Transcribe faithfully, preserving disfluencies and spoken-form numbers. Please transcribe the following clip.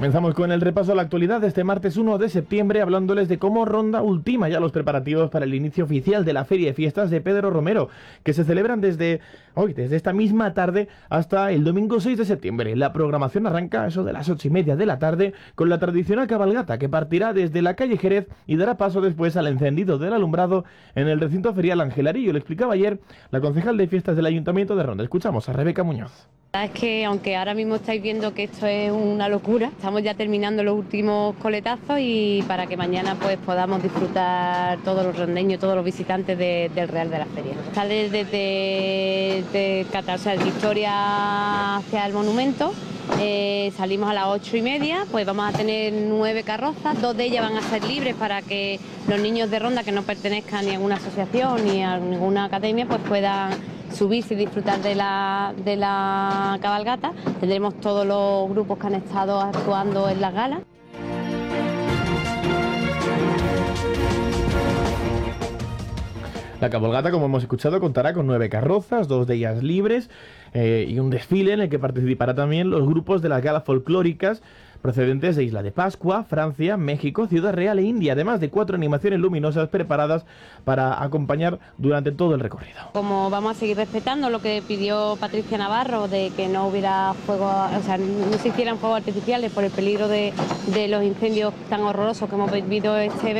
Comenzamos con el repaso a la actualidad de este martes uno de septiembre, hablándoles de cómo Ronda ultima ya los preparativos para el inicio oficial de la Feria de Fiestas de Pedro Romero, que se celebran desde hoy, desde esta misma tarde hasta el domingo seis de septiembre. La programación arranca a eso de las ocho y media de la tarde con la tradicional cabalgata que partirá desde la calle Jerez y dará paso después al encendido del alumbrado en el recinto ferial Ángel Arillo. Lo explicaba ayer la concejal de Fiestas del Ayuntamiento de Ronda. Escuchamos a Rebeca Muñoz. Es que aunque ahora mismo estáis viendo que esto es una locura, estamos ya terminando los últimos coletazos y para que mañana pues podamos disfrutar todos los rondeños, todos los visitantes de, del Real de la Feria. Sale desde de, de, o sea, de Victoria hacia el monumento, eh, salimos a las ocho y media, pues vamos a tener nueve carrozas, dos de ellas van a ser libres para que los niños de Ronda que no pertenezcan ni a ninguna asociación ni a ninguna academia pues puedan subirse y disfrutar de la, de la cabalgata. Tendremos todos los grupos que han estado actuando en las galas. La cabalgata, como hemos escuchado, contará con nueve carrozas, dos de ellas libres, eh, y un desfile en el que participará también los grupos de las galas folclóricas procedentes de Isla de Pascua, Francia, México, Ciudad Real e India, además de cuatro animaciones luminosas preparadas para acompañar durante todo el recorrido. Como vamos a seguir respetando lo que pidió Patricia Navarro, de que no hubiera fuego, o sea, no se hicieran fuegos artificiales por el peligro de, de los incendios tan horrorosos que hemos vivido este